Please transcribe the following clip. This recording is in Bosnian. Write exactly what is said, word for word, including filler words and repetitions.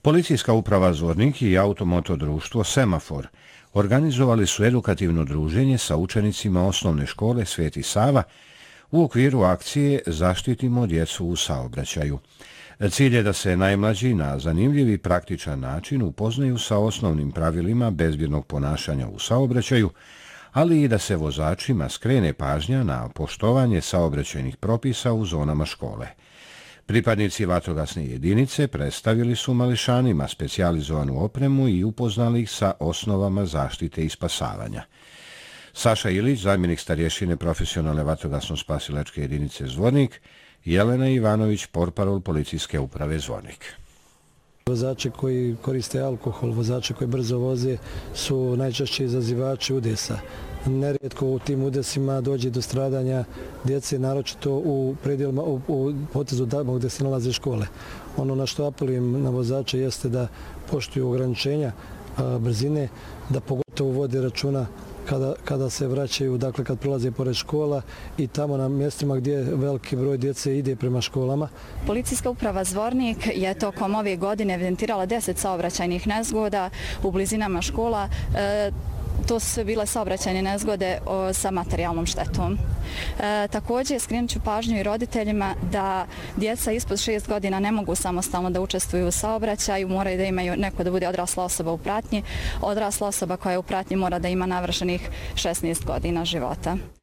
Policijska uprava Zvornik i automoto društvo Semafor organizovali su edukativno druženje sa učenicima osnovne škole Sveti Sava u okviru akcije Zaštitimo djecu u saobraćaju. Cilj je da se najmlađi na zanimljiv i praktičan način upoznaju sa osnovnim pravilima bezbjednog ponašanja u saobraćaju, ali i da se vozačima skrene pažnja na poštovanje saobraćajnih propisa u zonama škole. Pripadnici vatrogasne jedinice predstavili su mališanima specijalizovanu opremu i upoznali ih sa osnovama zaštite i spasavanja. Saša Ilić, zamjenik starješine profesionalne vatrogasno-spasilačke jedinice Zvornik, Jelena Ivanović, portparol policijske uprave Zvornik. Vozači koji koriste alkohol, vozači koji brzo voze su najčešće izazivači udesa. Nerijetko u tim udesima dođe do stradanja djece, naročito u predjelima, u, u potezu tamo gdje se nalaze škole. Ono na što apelujem na vozače jeste da poštuju ograničenja a, brzine, da pogotovo vode računa Kada, kada se vraćaju, dakle kad prolaze pored škola i tamo na mjestima gdje veliki broj djece ide prema školama. Policijska uprava Zvornik je tokom ove godine evidentirala deset saobraćajnih nezgoda u blizinama škola. E, To su sve bile saobraćajne nezgode o, sa materijalnom štetom. E, također skrenut ću pažnju i roditeljima da djeca ispod šest godina ne mogu samostalno da učestvuju u saobraćaju, moraju da imaju neko da bude odrasla osoba u pratnji. Odrasla osoba koja je u pratnji mora da ima navršenih šesnaest godina života.